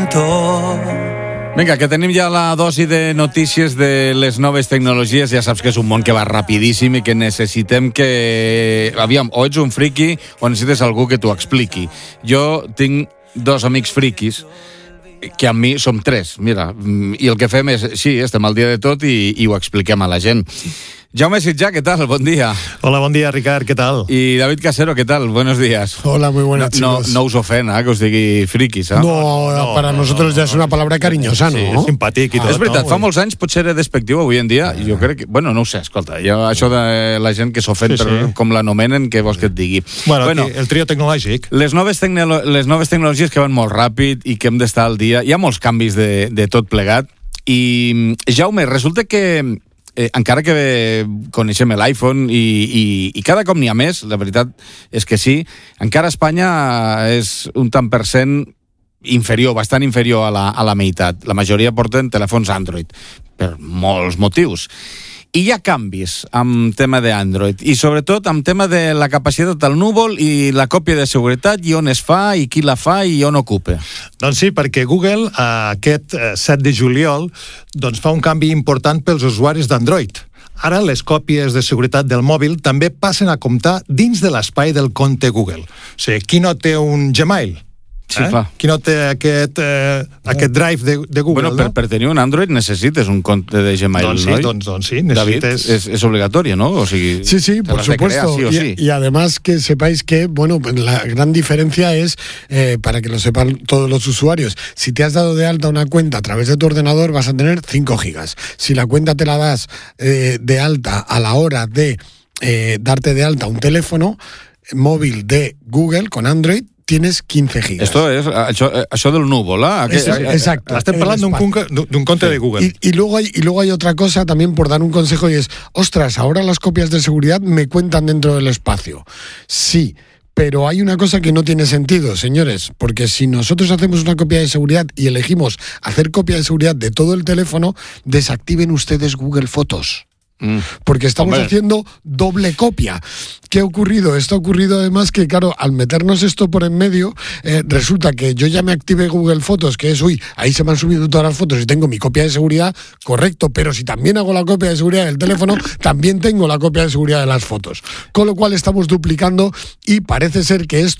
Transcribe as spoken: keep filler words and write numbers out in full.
momento. Vinga, que tenim ja la dosi de notícies de les noves tecnologies. Ja saps que és un món que va rapidíssim i que necessitem que... Aviam, o ets un friqui o necessites algú que t'ho expliqui. Jo tinc dos amics friquis que amb mi som tres, mira, i el que fem és, sí, estem al dia de tot i, i ho expliquem a la gent. Jaume Sitjà, ¿qué tal? Buen día. Hola, buen día, Ricard, ¿qué tal? Y David Casero, ¿qué tal? Buenos días. Hola, muy buenas, no, chicos. No, no us ofena, ¿eh? Que us digui friquis, ¿eh? No, no para no, nosotros no, ya no, es una palabra cariñosa, sí, ¿no? Simpàtic i tot. Ah, és veritat, no? fa molts anys potser era despectiu, avui en dia, ah. jo crec que... Bueno, no ho sé, escolta, jo, això de la gent que s'ofèn sí, per sí. com l'anomenen, què vols que et digui? Bueno, bueno el trio tecnològic. Les noves, tecnolo les noves tecnologies que van molt ràpid i que hem d'estar al dia, hi ha molts canvis de, de tot plegat, i Jaume, resulta que... Eh, encara que coneixem l'iPhone i, i, i cada cop n'hi ha més, la veritat és que sí, encara Espanya és un tant per cent inferior, bastant inferior a la, a la meitat. La majoria porten telèfons Android, per molts motius. I hi ha canvis amb tema d'Android i sobretot amb tema de la capacitat del núvol i la còpia de seguretat i on es fa i qui la fa i on ocupa. Doncs sí, perquè Google aquest set de juliol doncs fa un canvi important pels usuaris d'Android. Ara les còpies de seguretat del mòbil també passen a comptar dins de l'espai del compte Google. O sigui, qui no té un Gmail? Sí, eh? clar. Qui no té aquest, eh, aquest drive de, de Google, bueno, per, no? per tenir un Android necessites un compte de Gmail, doncs sí, ¿no? Doncs, doncs sí, necesites... David, es, es obligatorio, ¿no? O sigui, sí, sí, por supuesto. Crear, sí o sí. Y, y además que sepáis que, bueno, la gran diferencia es, eh, para que lo sepan todos los usuarios, si te has dado de alta una cuenta a través de tu ordenador vas a tener cinco gigas. Si la cuenta te la das eh, de alta a la hora de eh, darte de alta un teléfono móvil de Google con Android, tienes quince gigas. Esto es, això, això del núvol, ¿eh? Eso, exacto. Estem parlant d'un compte sí. de Google. Y, y, luego hay, y luego hay otra cosa también por dar un consejo y es, ostras, ahora las copias de seguridad me cuentan dentro del espacio. Sí, pero hay una cosa que no tiene sentido, señores, porque si nosotros hacemos una copia de seguridad y elegimos hacer copia de seguridad de todo el teléfono, desactiven ustedes Google Fotos. Porque estamos Hombre. haciendo doble copia. ¿Qué ha ocurrido? Esto ha ocurrido además que, claro, al meternos esto por en medio, eh, resulta que yo ya me activé Google Fotos, que es, uy, ahí se me han subido todas las fotos y tengo mi copia de seguridad, correcto, pero si también hago la copia de seguridad del teléfono, también tengo la copia de seguridad de las fotos. Con lo cual estamos duplicando y parece ser que esto